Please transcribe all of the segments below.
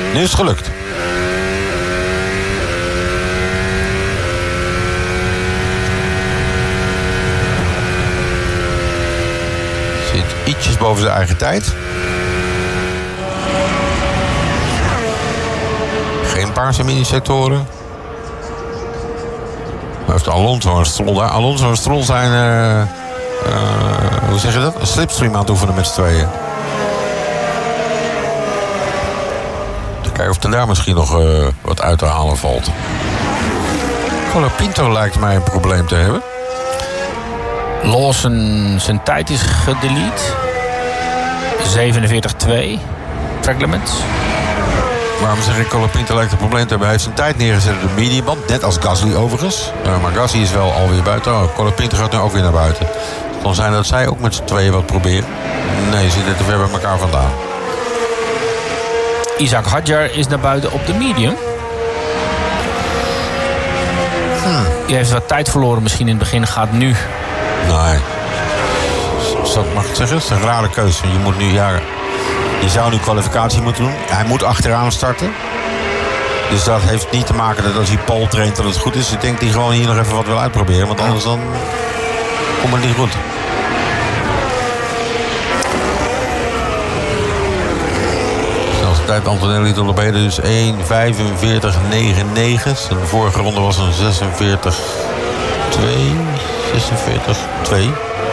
Nu is het gelukt. Zit ietsjes boven zijn eigen tijd. Geen paarse minisectoren. Maar heeft Alonso en Stroll daar. Alonso en Stroll zijn... hoe zeg je dat? Een slipstream aan het oefenen met z'n tweeën. Kijken of er daar misschien nog wat uit te halen valt. Colapinto lijkt mij een probleem te hebben. Lawson, zijn tijd is gedelete. 47-2. Track limits. Waarom zeg ik Colapinto lijkt een probleem te hebben? Hij heeft zijn tijd neergezet op de mediumband. Net als Gasly overigens. Maar Gasly is wel alweer buiten. Oh, Colapinto gaat nu ook weer naar buiten. Het kan zijn dat zij ook met z'n tweeën wat proberen. Nee, ze zitten te ver bij elkaar vandaan. Isaac Hadjar is naar buiten op de medium. Die heeft wat tijd verloren misschien in het begin. Gaat nu. Nee. Mag ik het zeggen? Het is een rare keuze. Je moet nu, je zou nu kwalificatie moeten doen. Hij moet achteraan starten. Dus dat heeft niet te maken dat als hij pole traint dat het goed is. Ik denk dat hij gewoon hier nog even wat wil uitproberen. Want anders dan komt het niet goed. Snelste tijd Antonelli tot op heden dus 1:45.99. De vorige ronde was een 46.2.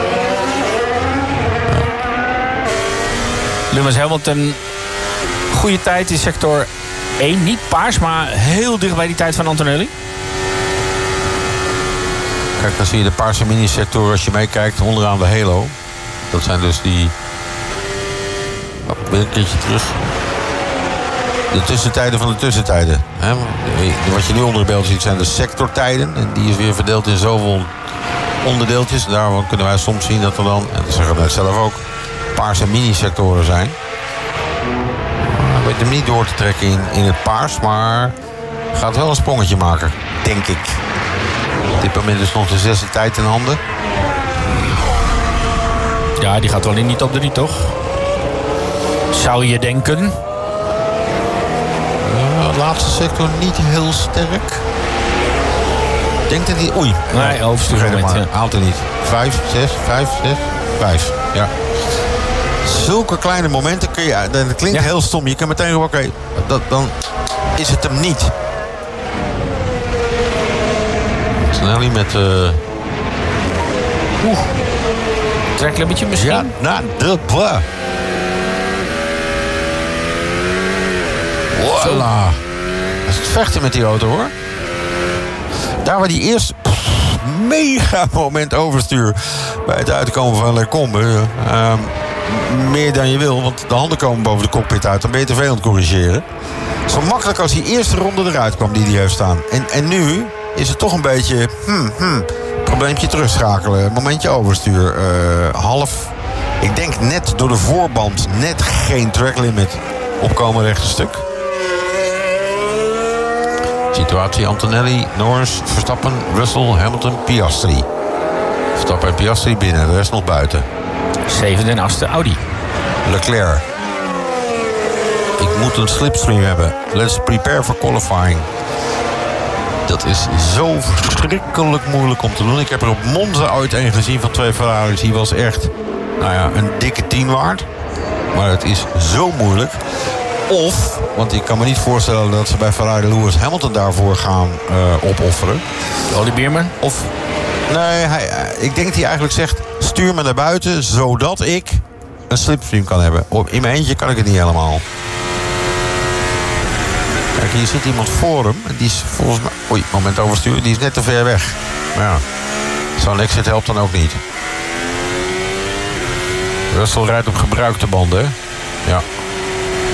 Lewis Hamilton, goede tijd in sector 1. Niet paars, maar heel dicht bij die tijd van Antonelli. Kijk, dan zie je de paarse minisector als je meekijkt onderaan de halo. Dat zijn dus die... weer een keertje terug. De tussentijden van de tussentijden. Hè? Wat je nu onder de beeld ziet zijn de sectortijden. En die is weer verdeeld in zoveel onderdeeltjes. Daarom kunnen wij soms zien dat er dan, en dat zeggen we net zelf ook, paarse minisectoren zijn. Ik weet hem niet door te trekken in het paars, maar gaat wel een sprongetje maken, denk ik. Op dit moment is nog de 6e tijd in handen. Ja, die gaat wel in die top 3, toch? Zou je denken? Laatste sector niet heel sterk. Denkt dat hij... Oei. Nee, overstuurmoment. Ja. Haalt hij niet. 5, 6, 5, 6, 5. Ja. Zulke kleine momenten kun je... Dat klinkt heel stom. Je kan meteen zeggen, oké, dan is het hem niet. Snelly met... Tracklimmetje misschien? Ja, na de bla. Voilà. Dat is het vechten met die auto, hoor. Daar waar die eerst mega moment overstuur bij het uitkomen van Lecombe. Meer dan je wil, want de handen komen boven de cockpit uit. Dan ben je te veel aan het corrigeren. Zo makkelijk als die eerste ronde eruit kwam die hij heeft staan. En nu is het toch een beetje... probleempje terugschakelen. Momentje overstuur. Half... Ik denk net door de voorband net geen track limit opkomen rechte stuk. Situatie Antonelli, Norris, Verstappen, Russell, Hamilton, Piastri. Verstappen en Piastri binnen, de rest nog buiten. 7e en 8e Audi. Leclerc. Ik moet een slipstream hebben. Let's prepare for qualifying. Dat is zo verschrikkelijk moeilijk om te doen. Ik heb er op Monza ooit een gezien van 2 Ferraris. Die was echt, een dikke 10 waard. Maar het is zo moeilijk. Of, want ik kan me niet voorstellen dat ze bij Ferrari Lewis Hamilton daarvoor gaan opofferen. Ollie Bierman? Of, nee, ik denk dat hij eigenlijk zegt... stuur me naar buiten, zodat ik een slipstream kan hebben. In mijn eentje kan ik het niet helemaal. Kijk, hier zit iemand voor hem. En die is volgens mij... Oei, moment oversturen. Die is net te ver weg. Maar ja, zo'n exit helpt dan ook niet. Russell rijdt op gebruikte banden, hè? Ja.